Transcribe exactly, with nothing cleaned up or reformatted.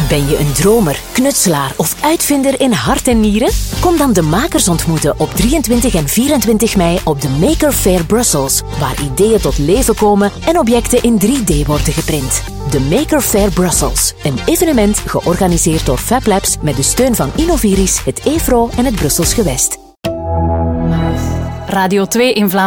Ben je een dromer, knutselaar of uitvinder in hart en nieren? Kom dan de makers ontmoeten op drieëntwintig en vierentwintig mei op de Maker Faire Brussels, waar ideeën tot leven komen en objecten in drie D worden geprint. De Maker Faire Brussels, een evenement georganiseerd door Fab Labs met de steun van Innoviris, het E F R O en het Brussels Gewest. Radio twee in Vlaanderen.